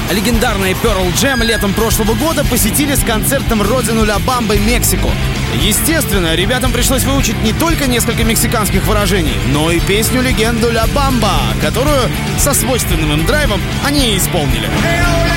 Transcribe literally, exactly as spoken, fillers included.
Легендарные Pearl Jam летом прошлого года посетили с концертом родину Ля Бамбы Мексику. Естественно, ребятам пришлось выучить не только несколько мексиканских выражений, но и песню-легенду Ля Бамба, которую со свойственным им драйвом они и исполнили.